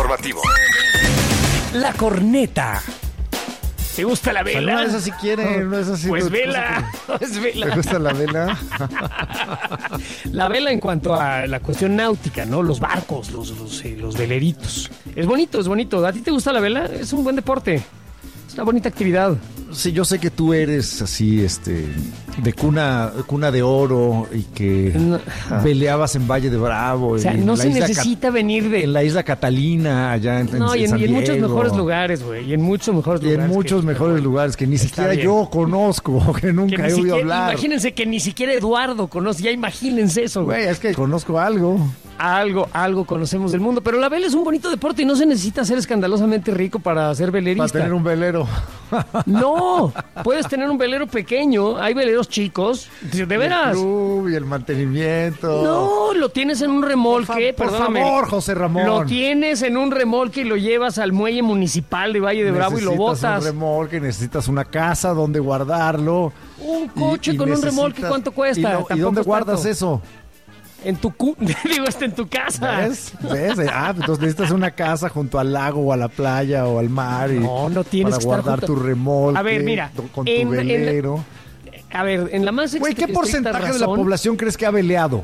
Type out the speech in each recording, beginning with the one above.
informativo. La corneta. ¿Te gusta la vela? No es así quiere, no es así. Pues vela, es vela. ¿Te gusta la vela? La vela en cuanto a la cuestión náutica, ¿no? Los barcos, los veleritos. Es bonito, es bonito. ¿A ti te gusta la vela? Es un buen deporte. Es una bonita actividad. Sí, yo sé que tú eres así, de cuna de oro y que veleabas en Valle de Bravo. O sea, no se necesita venir de... En la isla Catalina, allá en San y en Diego. muchos mejores lugares, güey. Y en muchos mejores lugares. Y en muchos mejores lugares que ni siquiera bien. Yo conozco, que nunca he oído hablar. Imagínense que ni siquiera Eduardo conoce. Ya imagínense eso, güey. Güey, es que conozco algo. Algo conocemos del mundo. Pero la vela es un bonito deporte y no se necesita ser escandalosamente rico para ser velerista. Para tener un velero. No, puedes tener un velero pequeño. Hay veleros chicos. De veras. El club y el mantenimiento. No, lo tienes en un remolque. Por favor, José Ramón. Lo tienes en un remolque y lo llevas al muelle municipal de Valle de Bravo y lo botas. Necesitas un remolque, necesitas una casa donde guardarlo. Un coche con un remolque, ¿cuánto cuesta? ¿Y dónde guardas eso? En tu en tu casa. ¿Ves? Entonces necesitas una casa junto al lago o a la playa o al mar. No tienes para guardar tu remolque. A ver, mira. Con tu velero. En la más Güey, ¿qué porcentaje de la población crees que ha veleado?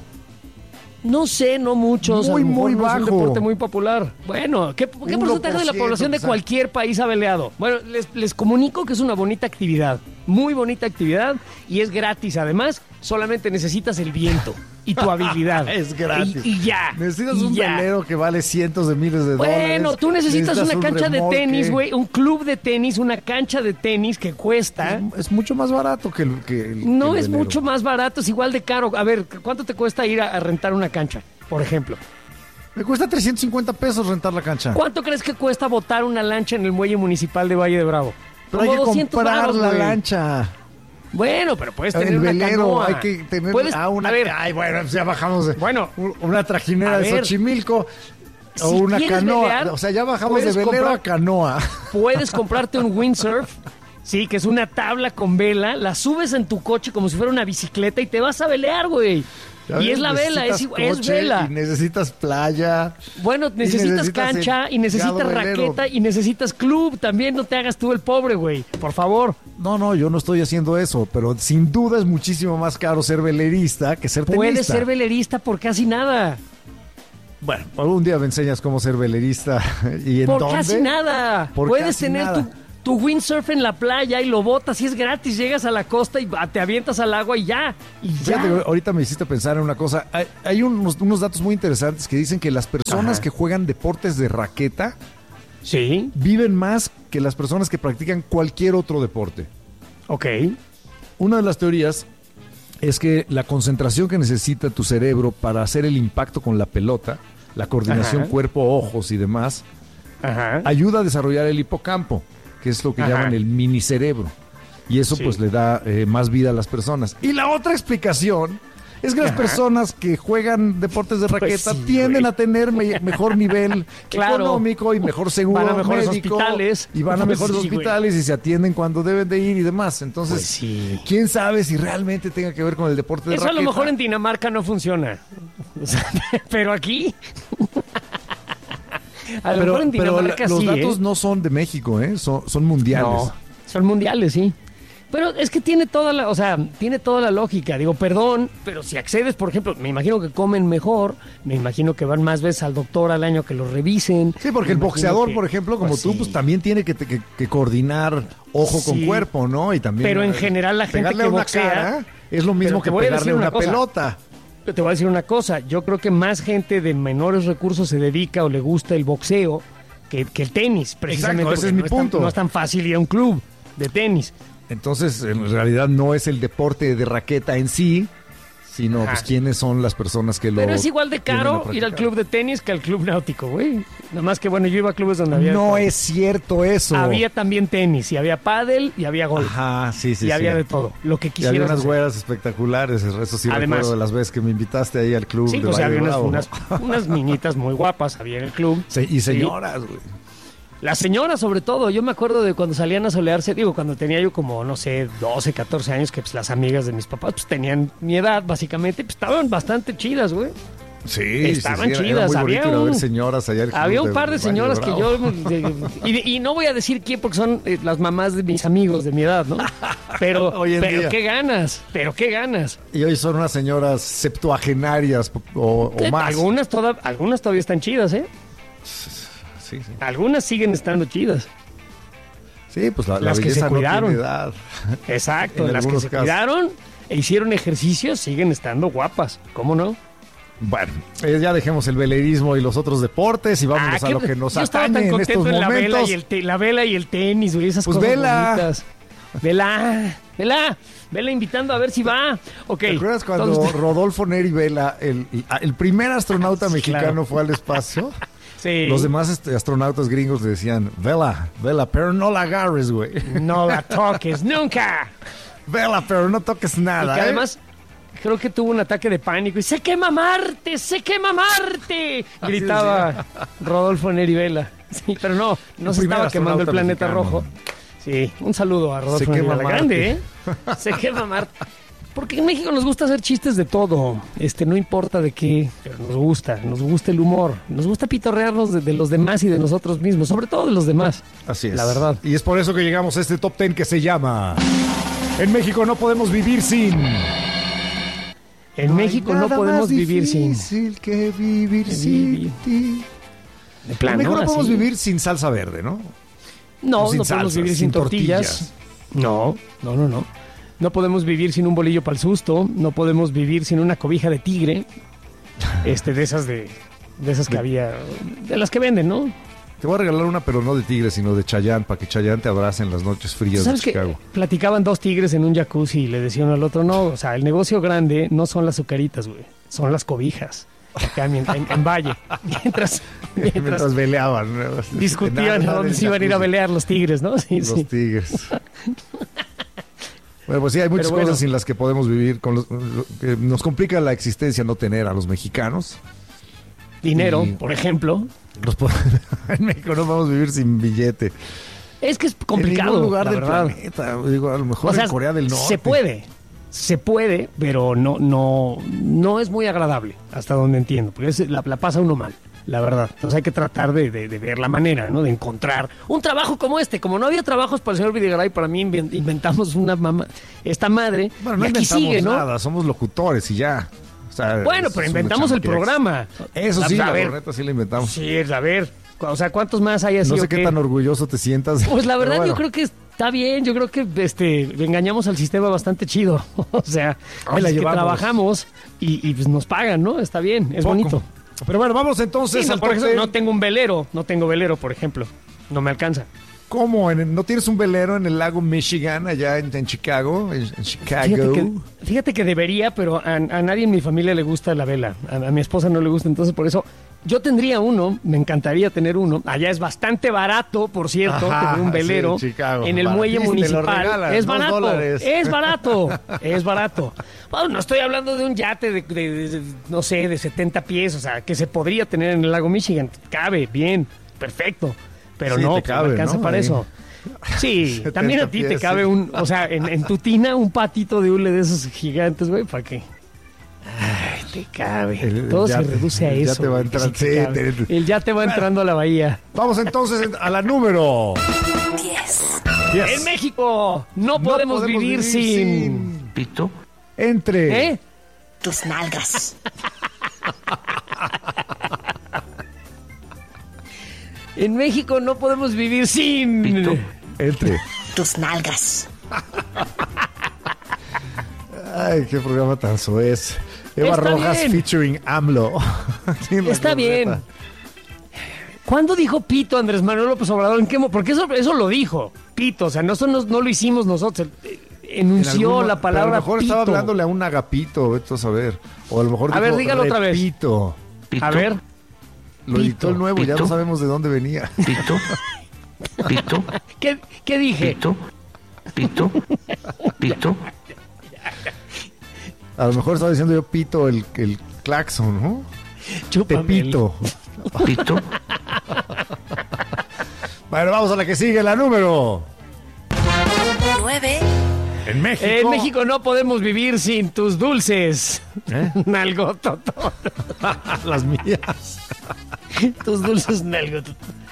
No sé, no muchos. Muy bajo. Es un deporte muy popular. Bueno, ¿qué porcentaje de la población de cualquier país ha veleado? Bueno, les comunico que es una bonita actividad. Muy bonita actividad y es gratis. Además, solamente necesitas el viento y tu habilidad. Es gratis. Y ya. Necesitas un velero que vale cientos de miles de dólares. Bueno, tú necesitas una cancha de tenis, güey. Un club de tenis, una cancha de tenis que cuesta. Es mucho más barato que el No es velero. mucho más barato, es igual de caro. A ver, ¿cuánto te cuesta ir a rentar una cancha, por ejemplo? Me cuesta 350 pesos rentar la cancha. ¿Cuánto crees que cuesta botar una lancha en el muelle municipal de Valle de Bravo? Pero hay que comprar la lancha. Bueno, pero puedes tener el una velero, canoa. hay que tener una. A ver, bueno, ya bajamos. Bueno, una trajinera de Xochimilco o si una canoa. Velear, o sea, ya bajamos de velero a canoa. Puedes comprarte un windsurf. Sí, que es una tabla con vela, la subes en tu coche como si fuera una bicicleta y te vas a velear, güey. Y es la vela, es vela. Y necesitas playa. Bueno, necesitas cancha y necesitas raqueta y necesitas club. También no te hagas tú el pobre, güey. Por favor. No, yo no estoy haciendo eso, pero sin duda es muchísimo más caro ser velerista que ser tenista. Puedes ser velerista por casi nada. Bueno, algún día me enseñas cómo ser velerista. ¿Y en por dónde? Casi nada. Puedes tener tu windsurf en la playa y lo botas y es gratis. Llegas a la costa y te avientas al agua y ya. Fíjate, ahorita me hiciste pensar en una cosa. Hay unos datos muy interesantes que dicen que las personas que juegan deportes de raqueta viven más que las personas que practican cualquier otro deporte. Ok. Una de las teorías es que la concentración que necesita tu cerebro para hacer el impacto con la pelota, la coordinación cuerpo-ojos y demás, ayuda a desarrollar el hipocampo, que es lo que llaman el minicerebro. Y eso pues le da más vida a las personas. Y la otra explicación es que las personas que juegan deportes de raqueta tienden a tener mejor nivel económico y mejor seguro van a mejores médico. Hospitales. Y van a mejores hospitales y se atienden cuando deben de ir y demás. Entonces, ¿quién sabe si realmente tenga que ver con el deporte de raqueta? Eso a lo mejor en Dinamarca no funciona. Pero aquí... Pero los datos no son de México, son mundiales. No, son mundiales, sí. Pero es que tiene toda la lógica. Digo, perdón, pero si accedes, por ejemplo, me imagino que comen mejor, me imagino que van más veces al doctor al año que los revisen. Sí, porque el boxeador, por ejemplo, como tú, pues también tiene que coordinar ojo con cuerpo, ¿no? Y también. Pero en general la gente que boxea es lo mismo que pegarle una pelota. Te voy a decir una cosa, yo creo que más gente de menores recursos se dedica o le gusta el boxeo que el tenis, precisamente. Exacto, ese es mi punto. No es tan fácil ir a un club de tenis. Entonces, en realidad no es el deporte de raqueta en sí, sino pues quiénes son las personas que lo... Pero es igual de caro ir al club de tenis que al club náutico, güey. Nada más que, bueno, yo iba a clubes donde había... No es cierto eso. Había también tenis, y había pádel, y había golf. Ajá, sí. Y había de todo, lo que quisieras. Y había unas güeras espectaculares, eso sí recuerdo de las veces que me invitaste ahí al club. Sí, de pues había Bravo, unas niñitas muy guapas, había en el club. Y señoras, güey. Las señoras, sobre todo. Yo me acuerdo de cuando salían a solearse, cuando tenía yo como, no sé, 12, 14 años, que pues las amigas de mis papás pues tenían mi edad, básicamente, pues estaban bastante chidas, güey. Sí, estaban chidas. Era muy había bonito ir a ver señoras allá. Había un par de señoras que yo... Y no voy a decir quién, porque son las mamás de mis amigos de mi edad, ¿no? Pero qué ganas, Y hoy son unas señoras septuagenarias o más. Algunas todavía están chidas, ¿eh? Sí. Algunas siguen estando chidas. Sí, pues las que se cuidaron. No tiene edad. Exacto, las que se cuidaron e hicieron ejercicios siguen estando guapas. ¿Cómo no? Bueno, ya dejemos el velerismo y los otros deportes y vámonos a lo que nos atañe en estos momentos. La vela y el tenis, güey, esas cosas bonitas. Vela invitando a ver si va. Okay. ¿Te acuerdas cuando Rodolfo Neri Vela, el primer astronauta mexicano, fue al espacio? Sí. Los demás astronautas gringos le decían, Vela, pero no la agarres, güey. No la toques, nunca. Vela, pero no toques nada. Y que además... Creo que tuvo un ataque de pánico y ¡se quema Marte! Gritaba Rodolfo Neri Vela. Sí, pero no se estaba quemando el planeta rojo. Sí, un saludo a Rodolfo Neri Vela. Grande, ¿eh? Se quema Marte. Porque en México nos gusta hacer chistes de todo. No importa de qué, pero nos gusta el humor. Nos gusta pitorrearnos de los demás y de nosotros mismos, sobre todo de los demás. Así es. La verdad. Y es por eso que llegamos a este top 10 que se llama En México no podemos vivir sin... En México no podemos vivir sin... que vivir sin ti. De plano, en México no podemos vivir sin salsa verde, ¿no? No podemos vivir sin tortillas. No. No podemos vivir sin un bolillo para el susto. No podemos vivir sin una cobija de tigre. De esas que había... De las que venden, ¿no? Te voy a regalar una, pero no de tigre, sino de Chayanne, para que Chayanne te abrace en las noches frías de Chicago. ¿Sabes que platicaban dos tigres en un jacuzzi y le decían al otro, no, o sea, el negocio grande no son las azucaritas, güey, son las cobijas. Acá en Valle. Mientras veleaban, ¿no? Discutían a dónde se iban a ir a velear los tigres, ¿no? Sí, los tigres. Bueno, pues sí, hay muchas cosas sin las que podemos vivir. Que nos complica la existencia no tener a los mexicanos. Dinero, por ejemplo. En México no vamos a vivir sin billete. Es que es complicado. En ningún lugar del planeta. Digo, a lo mejor en Corea del Norte. Se puede, pero no es muy agradable, hasta donde entiendo. Porque la pasa uno mal, la verdad. Entonces hay que tratar de ver la manera, ¿no? De encontrar un trabajo como este. Como no había trabajos para el señor Videgaray, para mí inventamos esta madre. Bueno, no y aquí inventamos sigue, ¿no? nada, somos locutores y ya. O sea, bueno, pero inventamos el programa. Eso sí, la corneta sí la inventamos. Sí, a ver, o sea, ¿cuántos más hay así? No sé qué tan orgulloso te sientas. Pues la verdad, yo creo que está bien. Yo creo que engañamos al sistema bastante chido. O sea, que trabajamos y pues nos pagan, ¿no? Está bien, es bonito. Pero bueno, vamos entonces por ejemplo, no tengo velero, por ejemplo. No me alcanza. ¿Cómo? ¿No tienes un velero en el lago Michigan, allá en Chicago? En Chicago. Fíjate que debería, pero a nadie en mi familia le gusta la vela. A mi esposa no le gusta, entonces por eso yo tendría uno, me encantaría tener uno. Allá es bastante barato, por cierto, tener un velero en el muelle municipal. Es barato. Bueno, no estoy hablando de un yate de no sé, de 70 pies, o sea, que se podría tener en el lago Michigan. Cabe, bien, perfecto. Pero sí, no, cabe, alcanza, ¿no? Para eso. Sí, también a ti te cabe en tu tina un patito de hule de esos gigantes, güey, ¿para qué? Ay, te cabe. Todo se reduce a eso. Ya te va entrando. El ya te va entrando a la bahía. Vamos entonces a la número 10. En México no podemos vivir sin... Pito. Entre... tus nalgas. En México no podemos vivir sin... Pito. Entre tus nalgas. Ay, qué programa tan soez. Eva Rojas featuring AMLO. Está bien. ¿Cuándo dijo pito Andrés Manuel López Obrador? ¿En qué Porque eso lo dijo. Pito, o sea, no lo hicimos nosotros. Enunció la palabra. A lo mejor pito. Estaba hablándole a un agapito, vete a saber. O a lo mejor dijo, dígalo otra vez. Pito. A ver. Lo editó el nuevo, ya no sabemos de dónde venía. Pito. ¿Qué dije? Pito. A lo mejor estaba diciendo yo pito el claxon, ¿no? Chúpame. Pito. Bueno, vamos a la que sigue, la número 9. En México. En México no podemos vivir sin tus dulces. Nalgotototos. Las mías. Tus dulces nalgotas.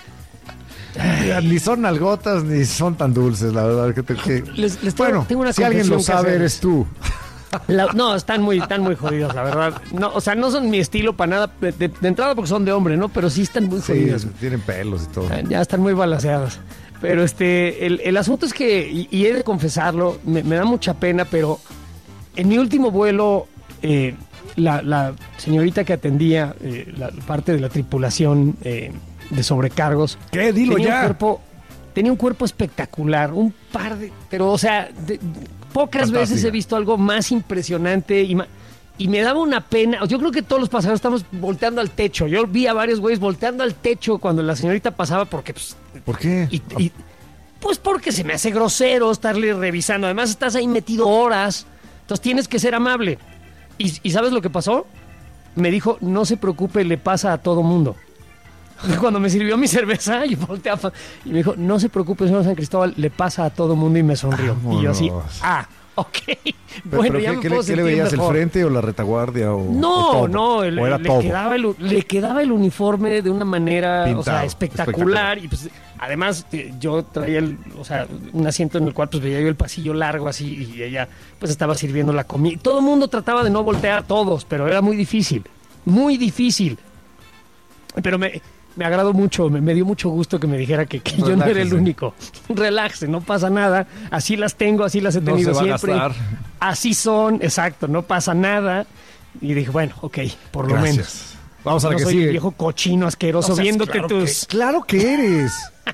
Ni son nalgotas ni son tan dulces, la verdad. Bueno, tengo una si alguien lo confesión que sabe, hacer. eres tú. No, están muy jodidos, la verdad. No, o sea, no son mi estilo para nada. De entrada porque son de hombre, ¿no? Pero sí están muy jodidos. Sí, tienen pelos y todo. Ya están muy balanceadas. Pero el asunto es que, y he de confesarlo, me da mucha pena, pero en mi último vuelo, la señorita que atendía la parte de la tripulación de sobrecargos... ¿Qué? Dilo ya. Tenía un cuerpo espectacular, pero, o sea, pocas Fantástica. veces he visto algo más impresionante y me daba una pena. Yo creo que todos los pasajeros estamos volteando al techo. Yo vi a varios güeyes volteando al techo cuando la señorita pasaba porque... Pues, ¿por qué? Pues porque se me hace grosero estarle revisando. Además, estás ahí metido horas. Entonces tienes que ser amable. ¿Y sabes lo que pasó? Me dijo, no se preocupe, le pasa a todo mundo. Cuando me sirvió mi cerveza, yo volteaba y me dijo, no se preocupe, señor San Cristóbal, le pasa a todo mundo, y me sonrió. Vámonos. Y yo así, ok. Bueno, ya ¿qué le veías, el frente o la retaguardia? Le quedaba el uniforme de una manera pintado, o sea, espectacular. Y pues, además, yo traía un asiento en el cual pues veía yo el pasillo largo así, y ella pues estaba sirviendo la comida. Todo el mundo trataba de no voltear, todos, pero era muy difícil. Pero me agradó mucho, me dio mucho gusto que me dijera que yo no era el único. Relájese, no pasa nada. Así las tengo, así las he tenido no se va siempre. A gastar. Así son, exacto, no pasa nada. Y dije, bueno, ok, por lo menos. Vamos a la no que soy sigue. un viejo cochino asqueroso, O sea, viéndote claro que eres.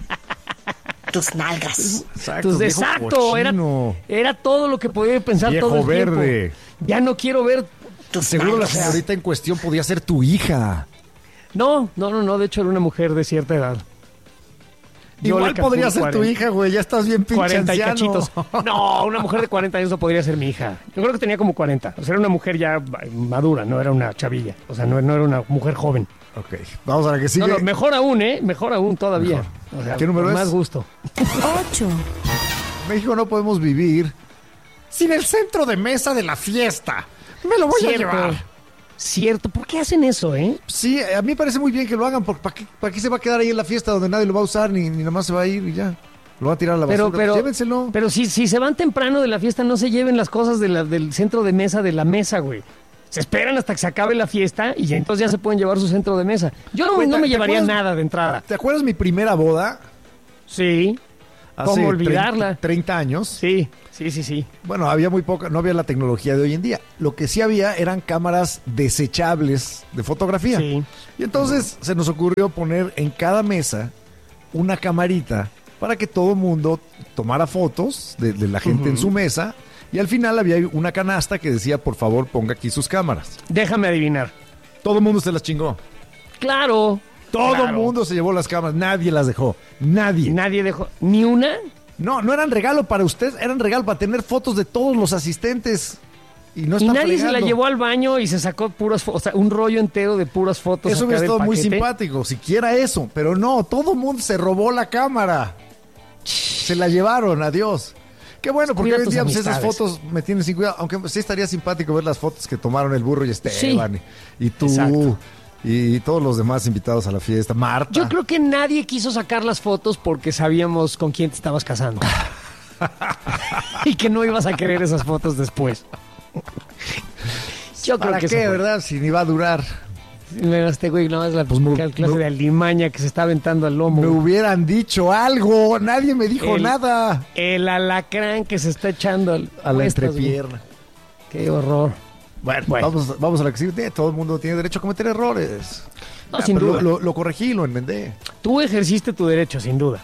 Tus nalgas. Exacto, era todo lo que podía pensar viejo todo el verde. tiempo. Ya no quiero ver... Seguro la señorita en cuestión podía ser tu hija. No, de hecho era una mujer de cierta edad. Igual podría ser tu hija, güey, ya estás bien pinche 40 y anciano. cachitos. No, una mujer de 40 años no podría ser mi hija. Yo creo que tenía como 40. O sea, era una mujer ya madura, no era una chavilla. O sea, no era una mujer joven. Ok, vamos a la que sigue. No, mejor aún, Mejor aún todavía. Mejor. O sea, ¿Qué número con es? más gusto. 8. México no podemos vivir sin el centro de mesa de la fiesta. Me lo voy a llevar. Cierto, ¿por qué hacen eso, Sí, a mí me parece muy bien que lo hagan, porque ¿para qué se va a quedar ahí en la fiesta donde nadie lo va a usar, ni nada más se va a ir y ya? Lo va a tirar a la basura. Pues llévenselo. Pero si se van temprano de la fiesta, no se lleven las cosas del centro de mesa de la mesa, güey. Se esperan hasta que se acabe la fiesta y entonces ya se pueden llevar su centro de mesa. Yo no me llevaría nada de entrada. ¿Te acuerdas mi primera boda? Sí. ¿Cómo olvidarla? 30 años. Sí. Bueno, había muy poca, no había la tecnología de hoy en día. Lo que sí había eran cámaras desechables de fotografía. Sí. Y entonces se nos ocurrió poner en cada mesa una camarita para que todo el mundo tomara fotos de la gente en su mesa. Y al final había una canasta que decía, por favor, ponga aquí sus cámaras. Déjame adivinar. Todo el mundo se las chingó. Claro. Todo el mundo se llevó las cámaras. Nadie las dejó. Nadie. Nadie dejó. ¿Ni una? No eran regalo para usted, eran regalo para tener fotos de todos los asistentes. Y nadie fregando. Se la llevó llevó al baño y se sacó puras fotos, o sea, un rollo entero de puras fotos. Eso hubiera estado muy simpático, siquiera eso. Pero no, todo el mundo se robó la cámara. Se la llevaron, adiós. Qué bueno, porque hoy en día pues, esas fotos me tienen sin cuidado. Aunque sí estaría simpático ver las fotos que tomaron el burro y Esteban. Y tú. Exacto. Y todos los demás invitados a la fiesta. Marta. Yo creo que nadie quiso sacar las fotos porque sabíamos con quién te estabas casando. Y que no ibas a querer esas fotos después. Yo creo que qué, ¿verdad? Si ni va a durar. Este güey, nada más la clase de alimaña que se está aventando al lomo. Me hubieran dicho algo. Nadie me dijo nada. El alacrán que se está echando a la entrepierna. Qué horror. Bueno. Vamos a la que sigue. Todo el mundo tiene derecho a cometer errores. No, sin duda. Lo corregí, lo enmendé. Tú ejerciste tu derecho, sin duda.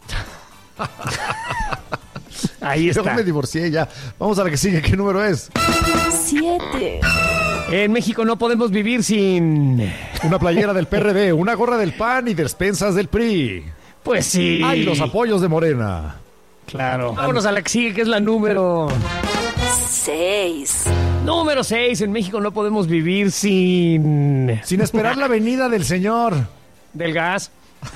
Ahí está. Yo me divorcié ya. Vamos a la que sigue. ¿Qué número es? 7. En México no podemos vivir sin... Una playera del PRD, una gorra del PAN y despensas del PRI. Pues sí. Ay, los apoyos de Morena. Claro. Vámonos a la que sigue, que es la número... 6. Número 6. En México no podemos vivir sin... Sin esperar la venida del señor. Del gas.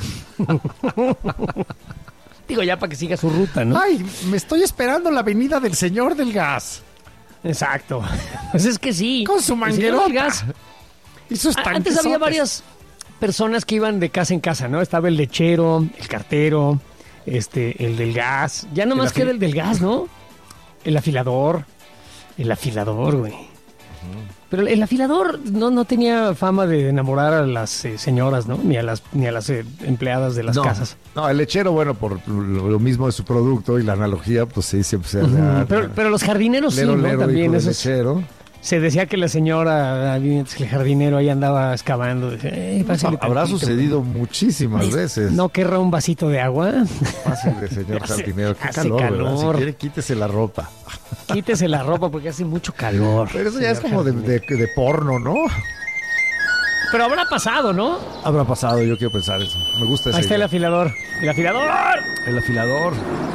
Digo, ya para que siga su ruta, ¿no? Ay, me estoy esperando la venida del señor del gas. Exacto. Pues es que sí. Con su manguerota. Antes había varias personas que iban de casa en casa, ¿no? Estaba el lechero, el cartero, el del gas. Ya nomás queda el del gas, ¿no? El afilador, güey. Pero el afilador no tenía fama de enamorar a las señoras, ¿no? Ni a las empleadas de las casas. No, el lechero, bueno, por lo mismo de su producto y la analogía, pues sí, siempre se pero los jardineros sí, ¿no? También eso. Lechero. Se decía que la señora, el jardinero ahí andaba excavando. Habrá sucedido muchísimas veces. ¿No querrá un vasito de agua? Fácil, señor jardinero. Qué calor. Si quiere, quítese la ropa. Quítese la ropa porque hace mucho calor. Pero eso ya es como de porno, ¿no? Pero habrá pasado, ¿no? Habrá pasado, yo quiero pensar eso. Me gusta eso. Ahí está el afilador. ¡El afilador! El afilador.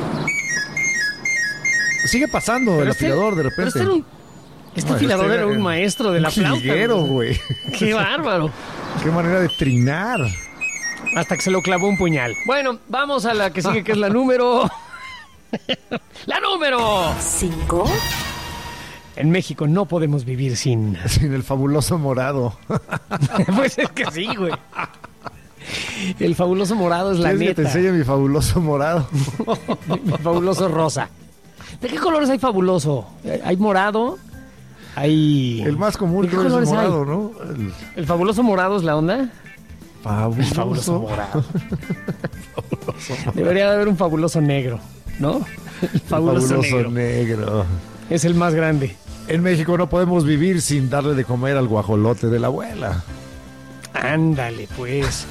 Sigue pasando el afilador de repente. Este afilador era un maestro de la flauta. Güey. ¡Qué bárbaro! ¡Qué manera de trinar! Hasta que se lo clavó un puñal. Bueno, vamos a la que sigue, que es la número... ¡La número! 5. En México no podemos vivir sin... Sin el fabuloso morado. Pues es que sí, güey. El fabuloso morado es la neta. Que te enseñe mi fabuloso morado. Mi fabuloso rosa. ¿De qué colores hay fabuloso? Hay morado... El más común creo es el morado, hay? ¿no? ¿El fabuloso morado es la onda? Fabuloso. El fabuloso morado. Debería de haber un fabuloso negro, ¿no? El fabuloso negro. Es el más grande. En México no podemos vivir sin darle de comer al guajolote de la abuela. Ándale, pues.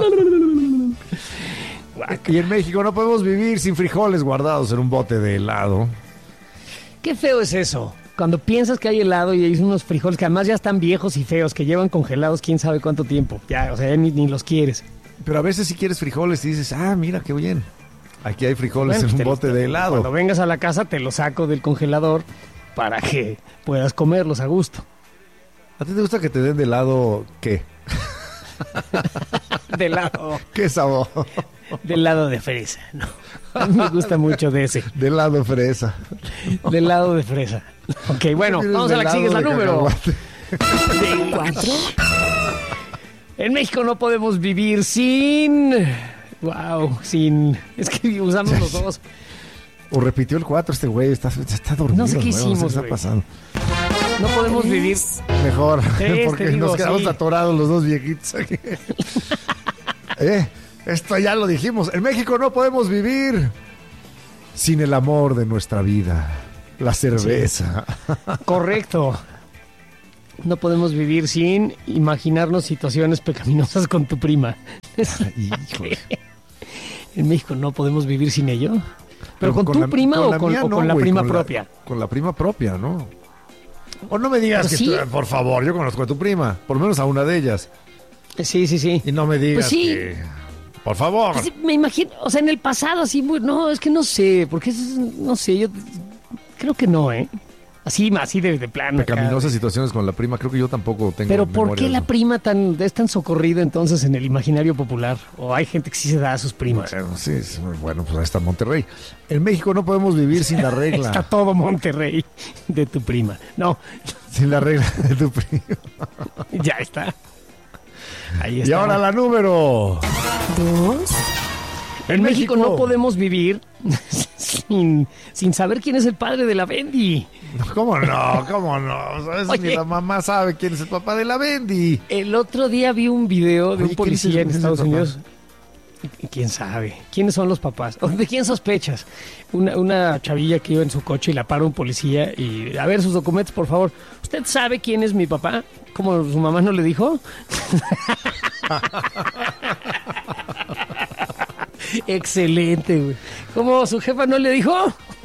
Y en México no podemos vivir sin frijoles guardados en un bote de helado. Qué feo es eso. Cuando piensas que hay helado y hay unos frijoles que además ya están viejos y feos, que llevan congelados quién sabe cuánto tiempo. Ya, o sea, ya ni los quieres. Pero a veces si quieres frijoles y dices, mira, qué bien. Aquí hay frijoles en un bote de helado. Cuando vengas a la casa te los saco del congelador para que puedas comerlos a gusto. ¿A ti te gusta que te den de helado qué? De helado. ¿Qué sabor? De helado de fresa, no. A mí me gusta mucho de ese. De helado fresa. De helado de fresa. Ok, bueno, vamos a la que sigue, es la número 4. En México no podemos vivir sin... sin... Es que usamos los dos. O repitió el 4 este güey, está dormido. No sé qué hicimos, ¿qué está pasando? No podemos vivir... Mejor, porque nos quedamos atorados los dos viejitos aquí. Esto ya lo dijimos. En México no podemos vivir sin el amor de nuestra vida, la cerveza. Sí. Correcto. No podemos vivir sin imaginarnos situaciones pecaminosas con tu prima. Híjole. En México no podemos vivir sin ello. ¿Pero con tu prima o con la prima propia? Con la prima propia, ¿no? O no me digas pues que sí. por favor, yo conozco a tu prima, por lo menos a una de ellas. Sí. Y no me digas pues sí. que... Por favor. Pues me imagino, o sea, en el pasado así, no, es que no sé, porque no sé, yo creo que no, Así de plano. Pecaminosas situaciones con la prima, creo que yo tampoco tengo. Pero ¿por qué la prima es tan socorrida entonces en el imaginario popular? ¿O hay gente que sí se da a sus primas? Bueno, pues ahí está Monterrey. En México no podemos vivir sin la regla. Está todo Monterrey de tu prima. No. Sin la regla de tu prima. Ya está. Ahí está. Y ahora la número 2. En México no podemos vivir sin saber quién es el padre de la Bendy. ¿Cómo no? ¿Sabes? Ni la mamá sabe quién es el papá de la Bendy. El otro día vi un video de un policía en Estados Unidos. ¿Quién sabe? ¿Quiénes son los papás? ¿De quién sospechas? Una chavilla que iba en su coche y la para un policía y... A ver, sus documentos, por favor. ¿Usted sabe quién es mi papá? ¿Cómo su mamá no le dijo? Excelente, güey. ¿Cómo su jefa no le dijo?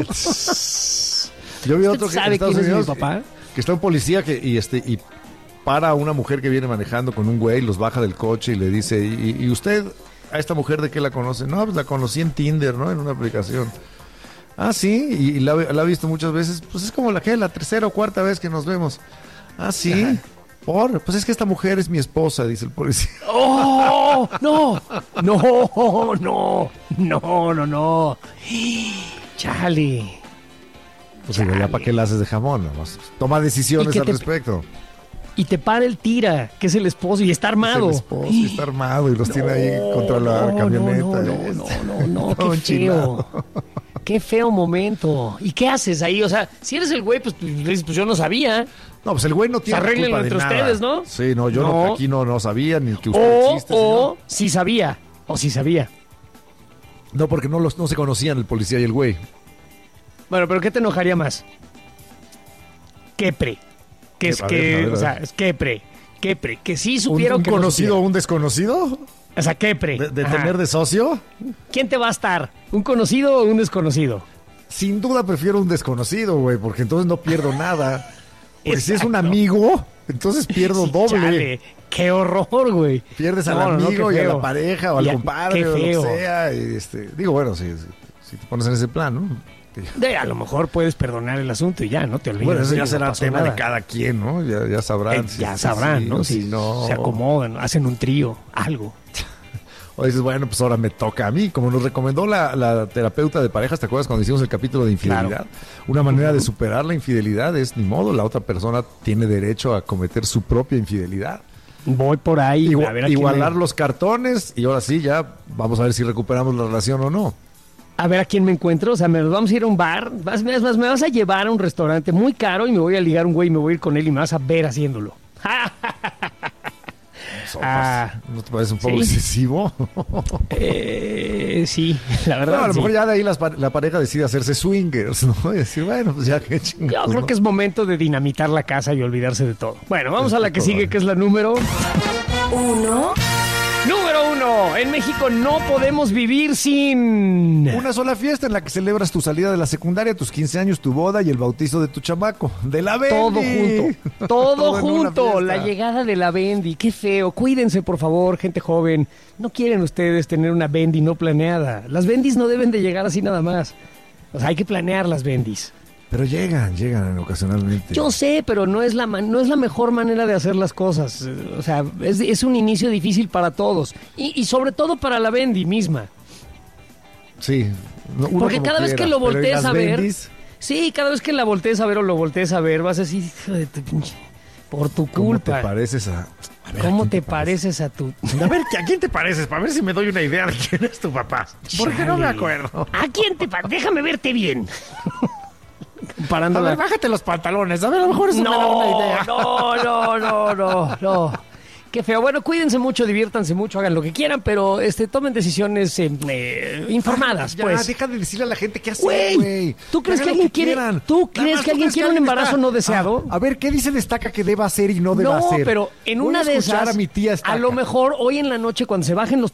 Yo vi otro que ¿sabe quién es mi papá? Que está un policía y para a una mujer que viene manejando con un güey, los baja del coche y le dice, ¿y usted a esta mujer de qué la conoce? No, pues la conocí en Tinder, ¿no? En una aplicación. Ah, sí, y la ha visto muchas veces. Pues es como la tercera o cuarta vez que nos vemos. Ah, sí. Ajá. Pues es que esta mujer es mi esposa, dice el policía. ¡Oh! ¡No! ¡Chale! Pues ya para qué la haces de jamón, nomás. Toma decisiones al respecto. y te para el tira, que es el esposo, y está armado. Es el esposo, y está armado y los tiene ahí contra la camioneta. No, qué feo. Qué feo momento. ¿Y qué haces ahí? O sea, si eres el güey, pues dices, pues yo no sabía. No, pues el güey no tiene arreglenlo culpa de entre nada. Ustedes, ¿no? Sí, no, yo no, aquí no sabía ni que usted existe. O sí sabía. O sí sabía. No, porque no se conocían el policía y el güey. Bueno, pero ¿qué te enojaría más? Quepre. Que es que, o sea, es Quepre. Quepre. Que sí supieron ¿Un que conocido o un desconocido? O sea, Quepre. ¿De tener de socio? ¿Quién te va a estar? ¿Un conocido o un desconocido? Sin duda prefiero un desconocido, güey, porque entonces no pierdo nada. Porque Exacto. si es un amigo, entonces pierdo doble. Chale, qué horror, güey. Pierdes al amigo y a la pareja o al compadre o lo que sea. Y digo, bueno, si te pones en ese plan, ¿no? A lo mejor puedes perdonar el asunto y ya, no te olvides. Bueno, eso ya no será tema nada. de cada quien, ¿no? Ya sabrán. Ya sabrán, ¿no? Si no. Se acomodan, hacen un trío, algo. O dices, bueno, pues ahora me toca a mí. Como nos recomendó la terapeuta de parejas, ¿te acuerdas cuando hicimos el capítulo de infidelidad? Claro. Una manera de superar la infidelidad es, ni modo, la otra persona tiene derecho a cometer su propia infidelidad. Voy por ahí. Igualar los cartones y ahora sí, ya vamos a ver si recuperamos la relación o no. A ver a quién me encuentro. O sea, nos vamos a ir a un bar. Me vas a llevar a un restaurante muy caro y me voy a ligar a un güey y me voy a ir con él y me vas a ver haciéndolo. ¿No te parece un poco excesivo? Sí, la verdad. No, a lo mejor ya de ahí la pareja decide hacerse swingers, ¿no? Y decir, bueno, pues ya qué chingados. Yo creo que es momento de dinamitar la casa y olvidarse de todo. Bueno, vamos a la que sigue, que es la número 1. Número 1. En México no podemos vivir sin una sola fiesta en la que celebras tu salida de la secundaria, tus 15 años, tu boda y el bautizo de tu chamaco. De la Bendy. Todo junto. Todo junto. La llegada de la Bendy. Qué feo. Cuídense, por favor, gente joven. No quieren ustedes tener una Bendy no planeada. Las Bendys no deben de llegar así nada más. O sea, hay que planear las Bendys. Pero llegan ocasionalmente. Yo sé, pero no es la mejor manera de hacer las cosas. O sea, es un inicio difícil para todos. Y sobre todo para la Bendy misma. Sí. Porque cada vez que lo voltees a ver... Bendis, sí, cada vez que la voltees a ver o lo voltees a ver, vas a decir, hijo de tu pinche... Por tu culpa. ¿Cómo te pareces a ¿Cómo te pareces a tu...? A ver, ¿a quién te pareces? Para ver si me doy una idea de quién es tu papá. Porque no me acuerdo. ¿A quién te pareces? Déjame verte bien. Comparándola. A ver, bájate los pantalones. A ver, a lo mejor eso me da una idea. No. Qué feo. Bueno, cuídense mucho, diviértanse mucho, hagan lo que quieran, pero tomen decisiones informadas, ya, pues. Deja de decirle a la gente qué hacer, güey. ¿Tú crees que alguien quiere un embarazo no deseado? A ver, ¿qué dice Destaca que deba hacer y no deba hacer? No, pero en una de esas, a mi tía Estaca. A lo mejor hoy en la noche, cuando se bajen los